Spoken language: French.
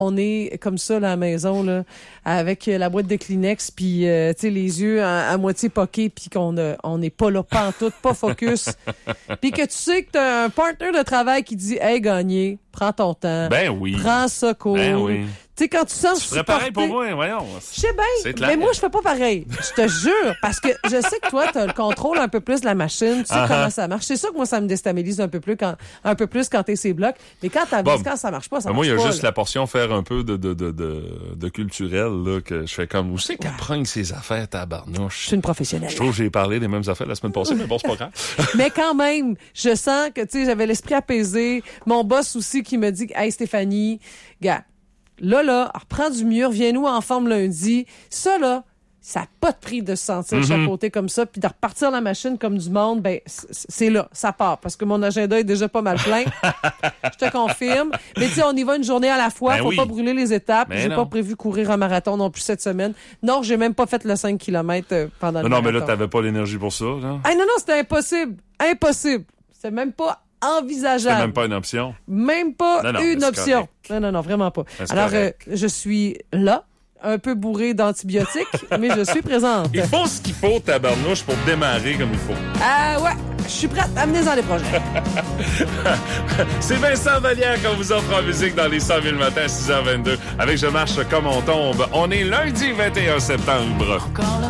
on est comme ça là, à la maison, là, avec la boîte de Kleenex, puis tu sais, les yeux à moitié poqués, puis qu'on on n'est pas là, pas en tout, pas focus. Puis que tu sais que t'as un partner de travail qui dit « Hey, gagné, prends ton temps. Ben oui. Prends ça cool. Ben oui. » Tu sais, quand tu sens Tu ferais pareil pour moi, voyons. Je sais bien, mais moi, je fais pas pareil. Je te jure, parce que je sais que toi, t'as le contrôle un peu plus de la machine, tu sais comment ça marche. C'est ça que moi, ça me déstabilise un peu plus quand t'es ces blocs. Mais quand quand ça marche pas, ça marche pas. Moi, il y a juste là. la portion faire un peu de culturel, là, que je fais comme, où c'est qu'elle prenne ses affaires, tabarnouche? Je suis une professionnelle. Je trouve que j'ai parlé des mêmes affaires la semaine passée, mais bon, c'est pas grave. Mais quand même, je sens que, tu sais, j'avais l'esprit apaisé. Mon boss aussi qui me dit, hey, Stéphanie, gars, là, reprends du mieux, reviens-nous en forme lundi. Ça, là, ça n'a pas de prix de se sentir chapeauté comme ça, puis de repartir la machine comme du monde, ben c'est là, ça part, parce que mon agenda est déjà pas mal plein. Je te confirme. Mais tu sais, on y va une journée à la fois, faut pas brûler les étapes. J'ai pas prévu courir un marathon non plus cette semaine. Non, j'ai même pas fait le 5 km pendant le marathon. Non, mais là, t'avais pas l'énergie pour ça, là? Ah non, c'était impossible. Impossible. C'est même pas envisageable. C'est même pas une option. Même pas une option. Correct. Non, vraiment pas. C'est alors, correct. je suis là, un peu bourré d'antibiotiques, mais je suis présente. Il faut ce qu'il faut, tabarnouche, pour démarrer comme il faut. Ah ouais, je suis prête. Amenez-en les projets. C'est Vincent Vallière qu'on vous offre en musique dans les 100 000 matins à 6h22. Avec Je marche comme on tombe. On est lundi 21 septembre. Encore là.